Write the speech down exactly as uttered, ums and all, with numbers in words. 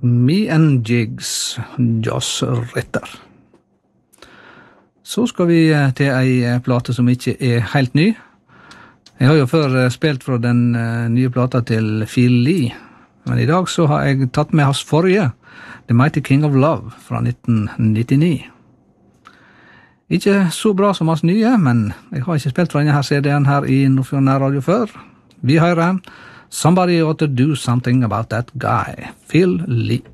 Me and Jigs, Josh Ritter. Så skal vi til ei plate som ikke er helt ny. Jeg har jo før spilt fra den nye plata til Phil Lee, men i dag så har jeg tatt med hans forrige, The Mighty King of Love, fra nitten nittini. Ikke så bra som hans nye, men jeg har ikke spilt fra denne her C D-en her i Nordfjord Nærradio før. Vi hører Somebody Ought to Do Something About That Guy, Phil Lee.